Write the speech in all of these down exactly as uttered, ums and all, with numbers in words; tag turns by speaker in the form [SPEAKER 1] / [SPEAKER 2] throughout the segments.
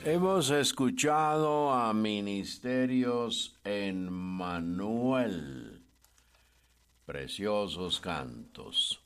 [SPEAKER 1] Hemos escuchado a Ministerios en Manuel, preciosos cantos.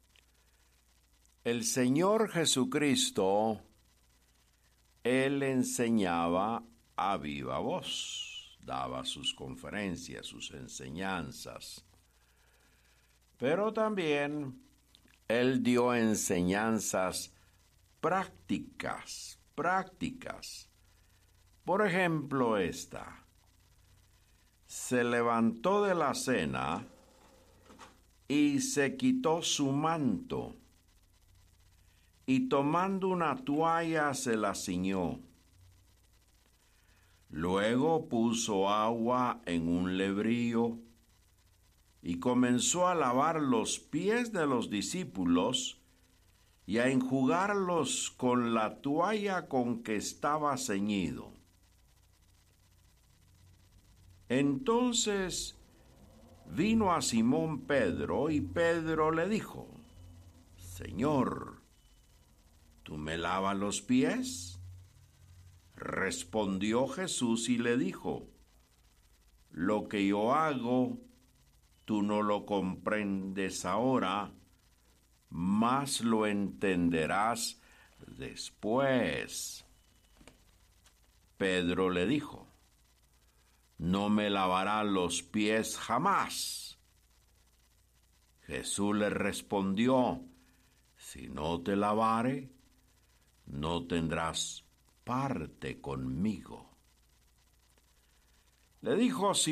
[SPEAKER 1] El Señor Jesucristo, Él enseñaba a viva voz, daba sus conferencias, sus enseñanzas, pero también Él dio enseñanzas prácticas, prácticas. Por ejemplo, esta: se levantó de la cena y se quitó su manto, y tomando una toalla se la ciñó. Luego puso agua en un lebrillo y comenzó a lavar los pies de los discípulos y a enjugarlos con la toalla con que estaba ceñido. Entonces vino a Simón Pedro, y Pedro le dijo: Señor, ¿tú me lavas los pies? Respondió Jesús y le dijo: lo que yo hago, tú no lo comprendes ahora, mas lo entenderás después. Pedro le dijo: no me lavarás los pies jamás. Jesús le respondió: si no te lavare, no tendrás parte conmigo. Le dijo